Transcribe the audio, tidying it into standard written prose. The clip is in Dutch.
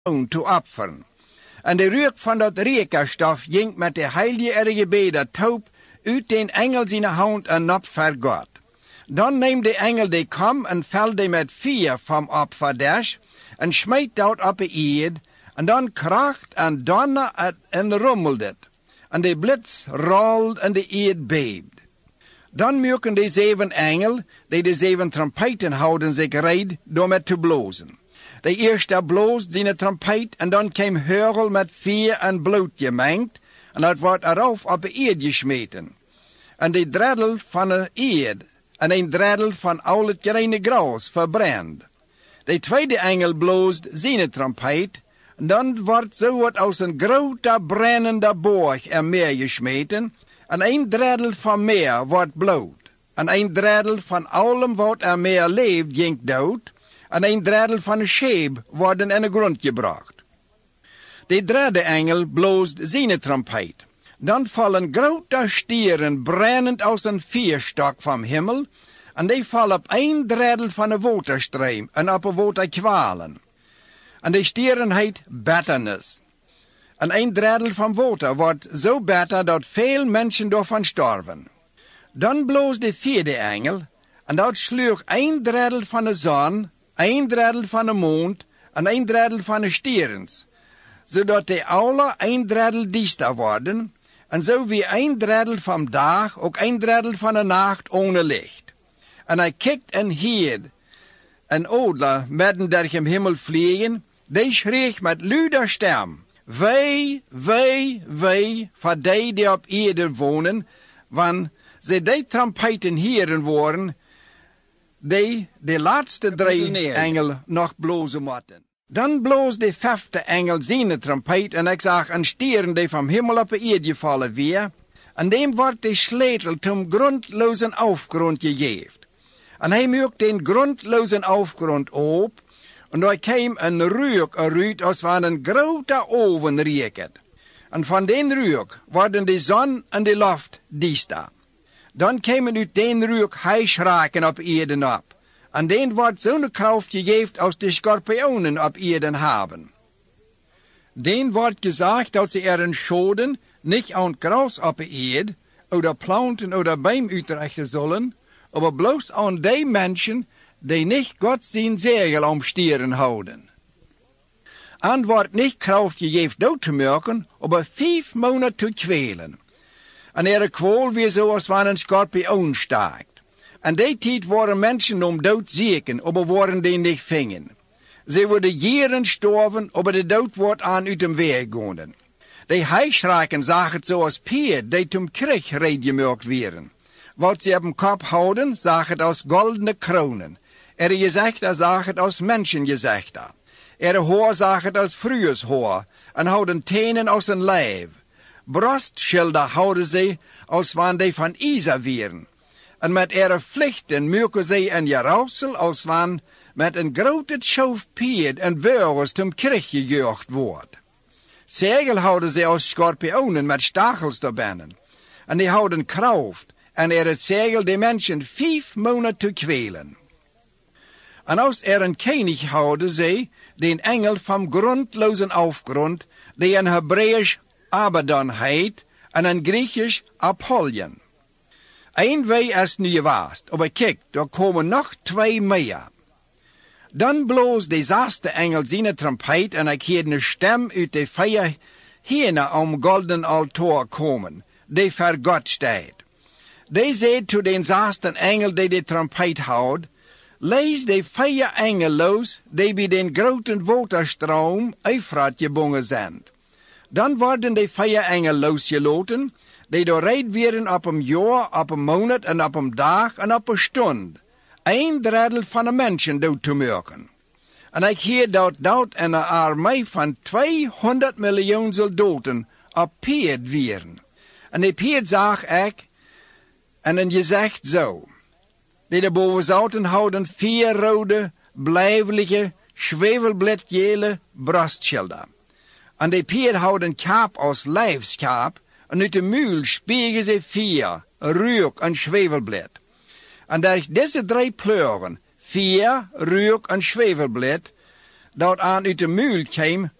te opferen. En de reuk van dat rekenstof ging met de heilige RGB dat taub uit den engel zijn hand en op voor God. Dan neemt de engel de kam en velt de met vuur van opferdash en smijt dat op de eerd en dan kracht en donder het en rommelt het. En de blits rolt en de eerd beeft. Dan maken de 7 engel, die de 7 trompeten houden, zich reed door met te blozen. De eerste bloost zijn trompet en dan kwam hurl met vuur en bloed gemengd en dat wordt erop op de eerd gesmeten. En de dreddel van de eerd en een dreddel van al het gereine gras verbrand. De tweede engel bloost zijn trompet en dan wordt zo wat als een grote brandende borg er meer gesmeten en een dreddel van meer wordt bloed. En een dreddel van allem wat er meer leeft ging dood en een dreddel van de scheep worden in de grond gebracht. De derde engel bloost zijn trompet. Dan vallen grote stieren brandend als een vuurstok van hemel en die vallen op een dreddel van de waterstream en op de waterkwalen. En de stieren heet bitterness. En een dreddel van water wordt zo bitter dat veel mensen daarvan sterven. Dan bloost de vierde engel en dat sloeg een dreddel van de zon, een dreddel van de mond en een dreddel van de stierens, zodat die alle een dreddel diester worden en zo wie een dreddel van dag ook een dreddel van de nacht ohne licht. En hij kijkt en hierd een odler midden der hem hemel vliegen, die schreef met luider stem: Wee, wee, wee, voor die op aarde wonen, want ze die trompeten hieren worden, die de laatste 3 engel nog blozen moeten. Dan bloos de 5e engel zijn trompet en ik zag een stieren die van hemel op de aarde vallen weer, en dem wordt de sleutel zum grondlozen afgrond gegeven. En hij maakt den grondlozen afgrond op, en daar kwam een reuk eruit als van een grote oven rieket. En van den reuk worden de zon en de lucht diester. Dan kwamen uit den reuk huisraken op aarde op. En den wordt zo'n kracht gegeven als de schorpionen op aarde hebben. Den wordt gezegd dat ze er een schoden niet aan gras op de aarde, oder planten oder beim uitrichten zullen, aber bloos aan die mensen die niet God zijn zegel om stieren houden. En wordt niet kracht gegeven dood te maken, aber 5 maanden te kwelen. En er kwal weer zoals van een schorpioen staakt. En die tijd waren mensen om dood zieken, aber worden die niet vingen. Ze worden jaren sterven, aber de dood wordt aan uit hem weg gaan. Die huisraken zagen het zoals peer, die zum krieg reedgemerkt werden. Wat ze op hun kop houden, zag het als goldene kronen. Er gezichten zag het als mensengezichten. Er haar zag het als vrouwshaar, en houden tenen als een lijf. Brostschilder houden ze als wanneer die van ijzer waren. En met ihre vlechten maken ze een geraussel als wanneer met een grote schoofpeer en wurgers zum krieg gejucht wordt. Zegel houden ze als schorpionen met stachels daarbinnen. En die houden kracht, en er het zegel de mensen 5 maanden te kwelen. En als er een koning houden ze, den engel van grondlozen afgrond, die een Hebreeuws Abaddon heet, en een Griechisch Apollyon. Eén wee is niet vast, maar kijk, er komen nog 2 meer. Dan bloos de 6e engel zijn trompet en ik hoorde een stem uit de 4 henen om golden altaar komen, die voor God staat. Die zei to den 6e engel die de trompet houdt: lees de 4 engel los, die bij den groten waterstroom Eufrat gebonden zijn. Dan worden de 4 engel losgelaten, die doorrijd werden op een jaar, op een maand en op een dag en op een stund. Een dreddel van de mensen dood te maken. En ik hoor dat een armee van 200 miljoen soldaten op peerd werden. En die peerd zag ik, en je zegt zo: die de boven zouden houden 4 rode, blijvelijke, zwevelbladgele brostschilder. En die peerd houden kaap als lijfskaap, en uit de muil spiegen ze 4, reuk en zwevelblad. En door deze 3 pleuren, 4, reuk en zwevelblad, dat aan uit de muil kwam,